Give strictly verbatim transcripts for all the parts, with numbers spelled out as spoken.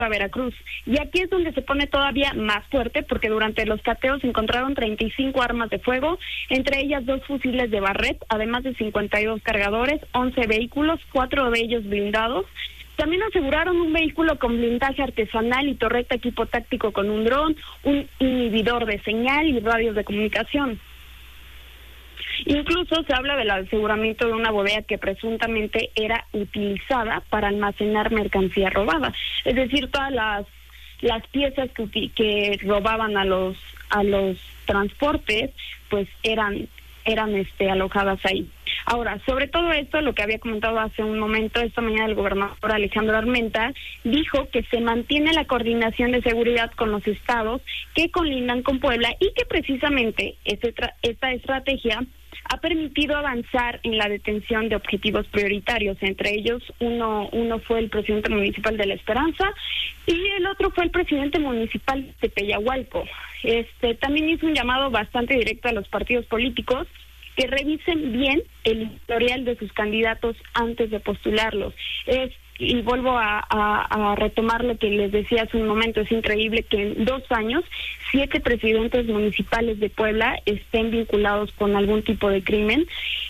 a Veracruz. Y aquí es donde se pone todavía más fuerte, porque durante los cateos se encontraron treinta y cinco armas de fuego, entre ellas dos fusiles de Barrett, además de cincuenta y dos cargadores, once vehículos, cuatro de ellos blindados. También aseguraron un vehículo con blindaje artesanal y torreta equipo táctico con un dron, un inhibidor de señal y radios de comunicación. Incluso se habla del aseguramiento de una bodega que presuntamente era utilizada para almacenar mercancía robada. Es decir, todas las las piezas que, que robaban a los a los transportes, pues eran eran este alojadas ahí. Ahora, sobre todo esto, lo que había comentado hace un momento, esta mañana el gobernador Alejandro Armenta dijo que se mantiene la coordinación de seguridad con los estados que colindan con Puebla y que precisamente este tra- esta estrategia ha permitido avanzar en la detención de objetivos prioritarios. Entre ellos, uno uno fue el presidente municipal de La Esperanza y el otro fue el presidente municipal de Tepeyahualco. Este también hizo un llamado bastante directo a los partidos políticos que revisen bien el historial de sus candidatos antes de postularlos. Es Y vuelvo a, a, a retomar lo que les decía hace un momento, es increíble que en dos años siete presidentes municipales de Puebla estén vinculados con algún tipo de crimen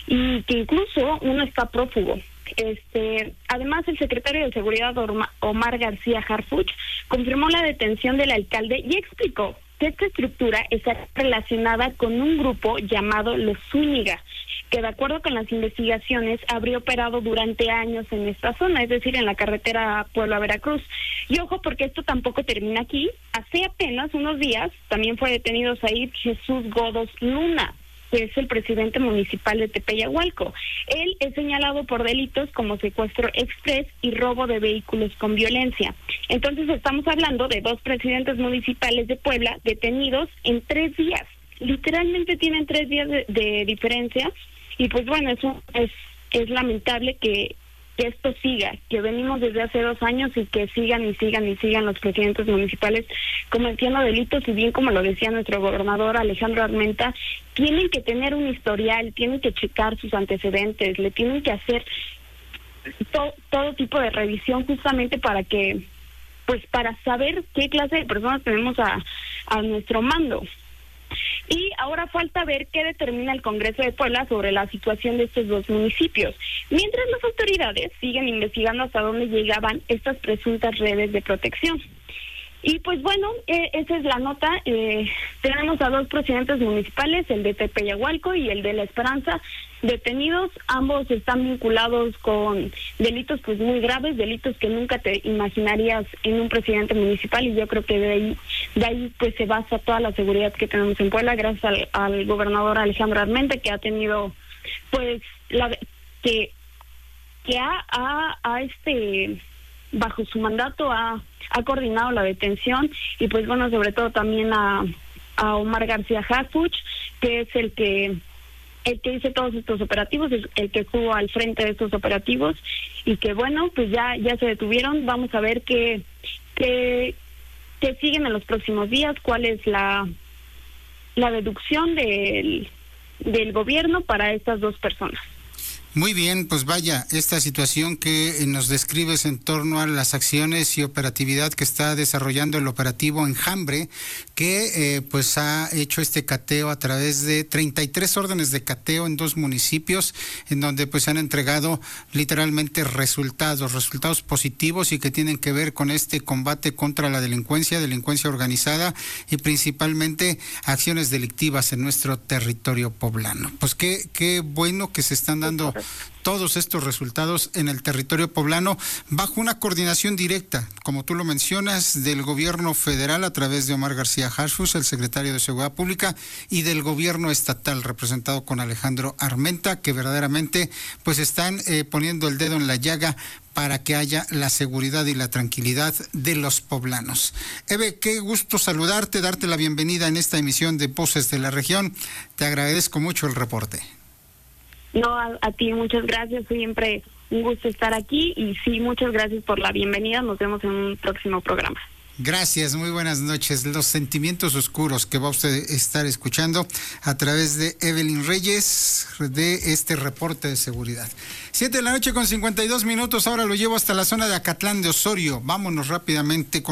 y que incluso uno está prófugo. Este, además, el secretario de Seguridad Omar García Harfuch confirmó la detención del alcalde y explicó que esta estructura está relacionada con un grupo llamado Los Zúñiga, que de acuerdo con las investigaciones habría operado durante años en esta zona, es decir, en la carretera Puebla-Veracruz. Y ojo, porque esto tampoco termina aquí. Hace apenas unos días también fue detenido Said Jesús Godos Luna, que es el presidente municipal de Tepeyahualco. Él es señalado por delitos como secuestro express y robo de vehículos con violencia. Entonces estamos hablando de dos presidentes municipales de Puebla detenidos en tres días. Literalmente tienen tres días de, de diferencia. Y pues bueno, eso es, es lamentable que, que esto siga, que venimos desde hace dos años y que sigan y sigan y sigan los presidentes municipales cometiendo delitos, y bien como lo decía nuestro gobernador Alejandro Armenta, tienen que tener un historial, tienen que checar sus antecedentes, le tienen que hacer to, todo tipo de revisión justamente para que, pues para saber qué clase de personas tenemos a, a nuestro mando. Y ahora falta ver qué determina el Congreso de Puebla sobre la situación de estos dos municipios, mientras las autoridades siguen investigando hasta dónde llegaban estas presuntas redes de protección. Y pues bueno, eh, esa es la nota. Eh, tenemos a dos presidentes municipales, el de Tepeyahualco y el de La Esperanza, detenidos. Ambos están vinculados con delitos pues muy graves, delitos que nunca te imaginarías en un presidente municipal, y yo creo que de ahí, de ahí pues se basa toda la seguridad que tenemos en Puebla, gracias al, al gobernador Alejandro Armenta, que ha tenido pues la que que ha, ha, ha este bajo su mandato ha, ha coordinado la detención, y pues bueno, sobre todo también a, a Omar García Harfuch, que es el que el que hizo todos estos operativos, el, el que estuvo al frente de estos operativos, y que bueno, pues ya ya se detuvieron. Vamos a ver qué qué, qué siguen en los próximos días, cuál es la la deducción del del gobierno para estas dos personas. Muy bien, pues vaya, esta situación que nos describes en torno a las acciones y operatividad que está desarrollando el operativo Enjambre, que eh, pues ha hecho este cateo a través de treinta y tres órdenes de cateo en dos municipios, en donde pues han entregado literalmente resultados, resultados positivos y que tienen que ver con este combate contra la delincuencia, delincuencia organizada y principalmente acciones delictivas en nuestro territorio poblano. Pues qué, qué bueno que se están dando todos estos resultados en el territorio poblano bajo una coordinación directa, como tú lo mencionas, del gobierno federal a través de Omar García Harfuch, el secretario de Seguridad Pública, y del gobierno estatal representado con Alejandro Armenta, que verdaderamente pues están eh, poniendo el dedo en la llaga para que haya la seguridad y la tranquilidad de los poblanos. Eve, qué gusto saludarte, darte la bienvenida en esta emisión de Voces de la Región. Te agradezco mucho el reporte. No, a, a ti muchas gracias, siempre un gusto estar aquí, y sí, muchas gracias por la bienvenida, nos vemos en un próximo programa. Gracias, muy buenas noches. Los sentimientos oscuros que va usted a estar escuchando a través de Evelyn Reyes de este reporte de seguridad. Siete de la noche con cincuenta y dos minutos, ahora lo llevo hasta la zona de Acatlán de Osorio. Vámonos rápidamente con